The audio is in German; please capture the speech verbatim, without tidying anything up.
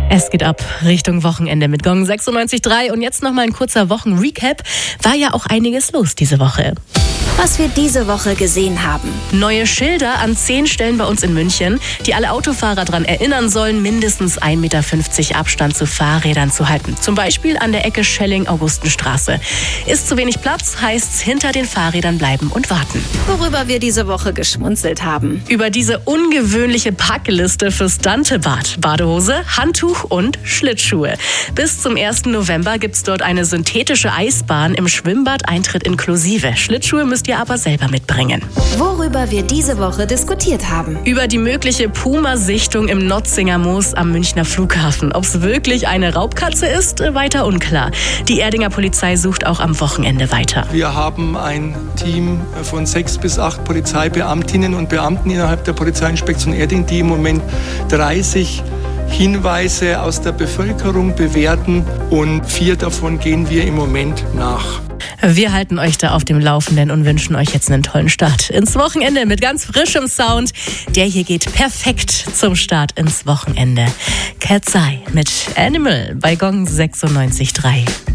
Es geht ab Richtung Wochenende mit Gong sechsundneunzig Komma drei und jetzt nochmal ein kurzer Wochenrecap. War ja auch einiges los diese Woche. Was wir diese Woche gesehen haben. Neue Schilder an zehn Stellen bei uns in München, die alle Autofahrer daran erinnern sollen, mindestens ein Meter fünfzig Abstand zu Fahrrädern zu halten. Zum Beispiel an der Ecke Schelling-Augustenstraße. Ist zu wenig Platz, heißt's hinter den Fahrrädern bleiben und warten. Worüber wir diese Woche geschmunzelt haben. Über diese ungewöhnliche Packliste fürs Dantebad. Badehose, Handtuch und Schlittschuhe. Bis zum ersten November gibt's dort eine synthetische Eisbahn im Schwimmbad, Eintritt inklusive. Schlittschuhe müsst ihr aber selber mitbringen. Worüber wir diese Woche diskutiert haben. Über die mögliche Puma-Sichtung im Notzinger Moos am Münchner Flughafen. Ob es wirklich eine Raubkatze ist, weiter unklar. Die Erdinger Polizei sucht auch am Wochenende weiter. Wir haben ein Team von sechs bis acht Polizeibeamtinnen und Beamten innerhalb der Polizeiinspektion Erding, die im Moment dreißig Hinweise aus der Bevölkerung bewerten und vier davon gehen wir im Moment nach. Wir halten euch da auf dem Laufenden und wünschen euch jetzt einen tollen Start ins Wochenende mit ganz frischem Sound. Der hier geht perfekt zum Start ins Wochenende. Cat's Eye mit Animal bei Gong sechsundneunzig Komma drei.